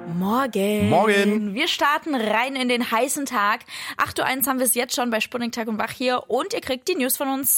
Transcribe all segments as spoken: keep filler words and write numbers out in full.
Morgen. Morgen. Wir starten rein in den heißen Tag. acht Uhr eins haben wir es jetzt schon bei Sputnik Tag und Wach hier und ihr kriegt die News von uns.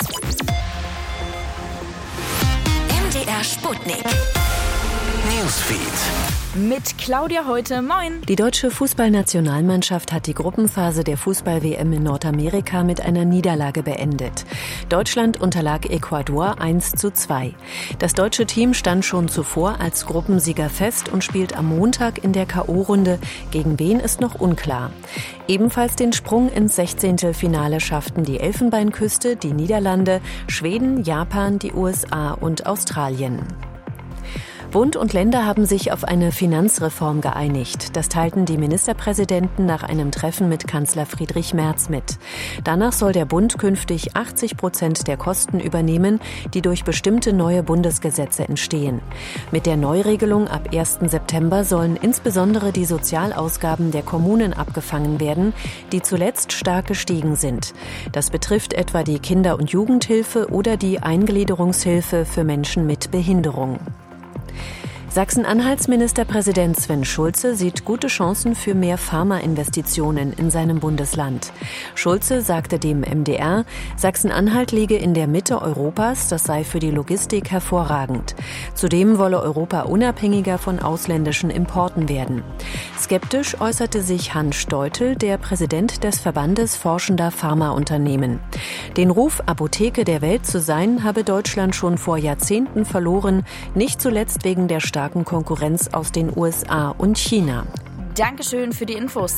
M D R Sputnik Newsfeed. Mit Claudia heute. Moin. Die deutsche Fußballnationalmannschaft hat die Gruppenphase der Fußball-W M in Nordamerika mit einer Niederlage beendet. Deutschland unterlag Ecuador eins zu zwei. Das deutsche Team stand schon zuvor als Gruppensieger fest und spielt am Montag in der K O-Runde. Gegen wen ist noch unklar. Ebenfalls den Sprung ins Sechzehntelfinale schafften die Elfenbeinküste, die Niederlande, Schweden, Japan, die U S A und Australien. Bund und Länder haben sich auf eine Finanzreform geeinigt. Das teilten die Ministerpräsidenten nach einem Treffen mit Kanzler Friedrich Merz mit. Danach soll der Bund künftig achtzig Prozent der Kosten übernehmen, die durch bestimmte neue Bundesgesetze entstehen. Mit der Neuregelung ab ersten September sollen insbesondere die Sozialausgaben der Kommunen abgefangen werden, die zuletzt stark gestiegen sind. Das betrifft etwa die Kinder- und Jugendhilfe oder die Eingliederungshilfe für Menschen mit Behinderung. Sachsen-Anhalts Ministerpräsident Sven Schulze sieht gute Chancen für mehr Pharmainvestitionen in seinem Bundesland. Schulze sagte dem M D R, Sachsen-Anhalt liege in der Mitte Europas, das sei für die Logistik hervorragend. Zudem wolle Europa unabhängiger von ausländischen Importen werden. Skeptisch äußerte sich Hans Steutel, der Präsident des Verbandes forschender Pharmaunternehmen. Den Ruf, Apotheke der Welt zu sein, habe Deutschland schon vor Jahrzehnten verloren, nicht zuletzt wegen der starken Konkurrenz aus den U S A und China. Dankeschön für die Infos.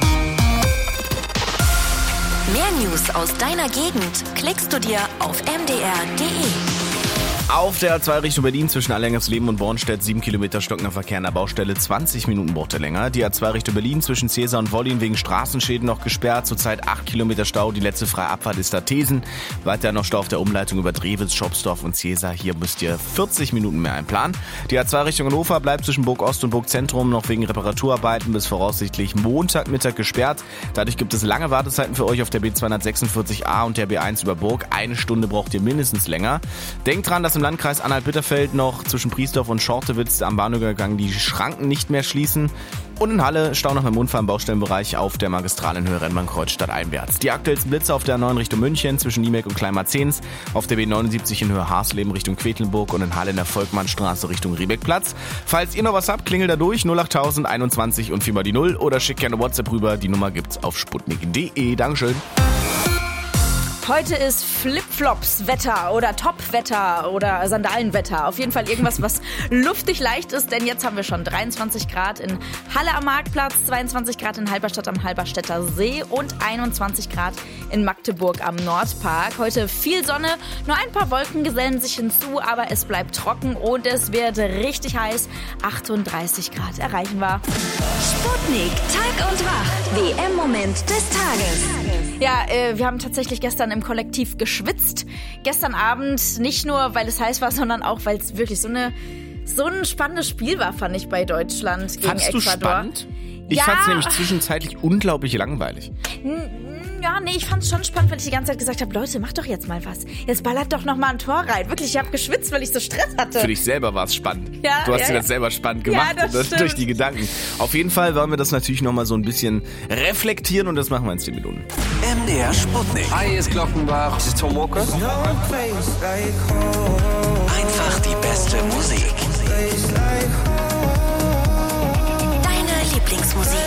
Mehr News aus deiner Gegend klickst du dir auf m d r punkt d e. Auf der A zwei Richtung Berlin zwischen Allerlingsleben und Bornstedt sieben Kilometer stockender Verkehr an der Baustelle, zwanzig Minuten braucht er länger. Die A zwei Richtung Berlin zwischen Cäsar und Wollin wegen Straßenschäden noch gesperrt, zurzeit acht Kilometer Stau, die letzte freie Abfahrt ist da Thesen. Weiter noch Stau auf der Umleitung über Drewitz, Schopsdorf und Cäsar, hier müsst ihr vierzig Minuten mehr einplanen. Die A zwei Richtung Hannover bleibt zwischen Burg Ost und Burg Zentrum noch wegen Reparaturarbeiten bis voraussichtlich Montagmittag gesperrt. Dadurch gibt es lange Wartezeiten für euch auf der B zweihundertsechsundvierzig a und der B eins über Burg. Eine Stunde braucht ihr mindestens länger. Denkt dran, dass im Landkreis Anhalt-Bitterfeld noch zwischen Priesdorf und Schortewitz am Bahnübergang die Schranken nicht mehr schließen. Und in Halle Stau nach einem Unfall im Baustellenbereich auf der Magistrale in Höhe Rennbahnkreuz stadteinwärts. Die aktuellsten Blitze auf der neun Richtung München zwischen Niemek und Kleinmarzens, auf der B neunundsiebzig in Höhe Hasleben Richtung Quedlinburg und in Halle in der Volkmannstraße Richtung Riebeckplatz. Falls ihr noch was habt, klingelt da durch null acht null null einundzwanzig und viermal die null oder schickt gerne WhatsApp rüber. Die Nummer gibt's auf sputnik punkt d e. Dankeschön. Heute ist Flipflops-Wetter oder Top-Wetter oder Sandalenwetter. Auf jeden Fall irgendwas, was luftig leicht ist, denn jetzt haben wir schon dreiundzwanzig Grad in Halle am Marktplatz, zweiundzwanzig Grad in Halberstadt am Halberstädter See und einundzwanzig Grad in Magdeburg am Nordpark. Heute viel Sonne, nur ein paar Wolken gesellen sich hinzu, aber es bleibt trocken und es wird richtig heiß. achtunddreißig Grad erreichen wir. Sputnik Tag und Wach. W M-Moment des Tages. Ja, äh, wir haben tatsächlich gestern im Kollektiv geschwitzt. Gestern Abend nicht nur, weil es heiß war, sondern auch, weil es wirklich so eine so ein spannendes Spiel war, fand ich, bei Deutschland gegen Fandst du Ecuador. Spannend? Ich Ja. fand es nämlich zwischenzeitlich unglaublich langweilig. Ja, nee, ich fand es schon spannend, weil ich die ganze Zeit gesagt habe, Leute, macht doch jetzt mal was. Jetzt ballert doch noch mal ein Tor rein. Wirklich, ich habe geschwitzt, weil ich so Stress hatte. Für dich selber war es spannend. Ja, du hast ja, dir ja. das selber spannend gemacht, Ja, das das stimmt. durch die Gedanken. Auf jeden Fall wollen wir das natürlich nochmal so ein bisschen reflektieren und das machen wir in zehn Minuten. M D R Sputnik. Hi, hier ist Glockenbach. Das ist Tom Walker. Einfach die beste Musik. Deine Lieblingsmusik.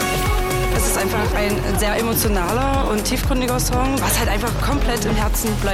Es ist einfach ein sehr emotionaler und tiefgründiger Song, was halt einfach komplett im Herzen bleibt.